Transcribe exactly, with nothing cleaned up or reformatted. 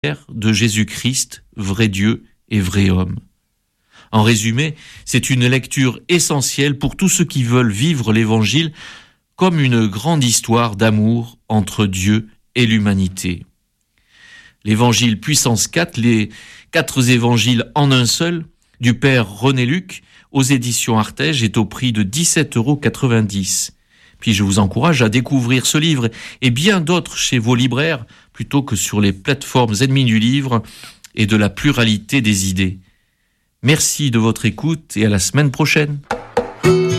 de Jésus-Christ, vrai Dieu et vrai homme. En résumé, c'est une lecture essentielle pour tous ceux qui veulent vivre l'Évangile comme une grande histoire d'amour entre Dieu et l'humanité. L'Évangile puissance quatre, les quatre évangiles en un seul, du père René Luc, aux éditions Artege, est au prix de dix-sept euros quatre-vingt-dix. Puis je vous encourage à découvrir ce livre et bien d'autres chez vos libraires, plutôt que sur les plateformes ennemies du livre et de la pluralité des idées. Merci de votre écoute et à la semaine prochaine.